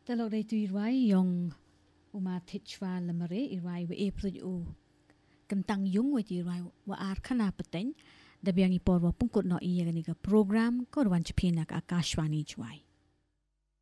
Talok day tu irai yung umatichwa lamare irai wa April u kentang yung wa irai wa arkana peteng dabiang ipor wa pungkut no iya ganiga program ko wan chipina ka Akashwani chwai.